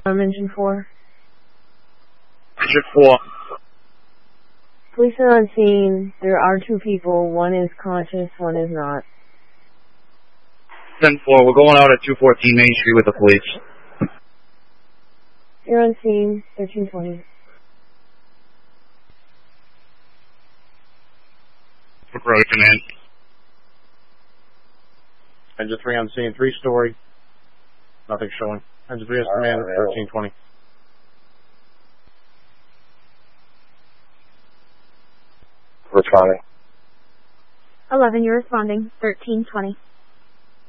Engine 4. Engine 4. Police are on scene. There are 2 people. One is conscious, one is not. 10-4, we're going out at 214 Main Street with the police. You're on scene, 1320. Road command. Engine 3 on scene, 3-story. Nothing showing. Engine 3 has command, 1320. Responding. 11, you're responding, 1320.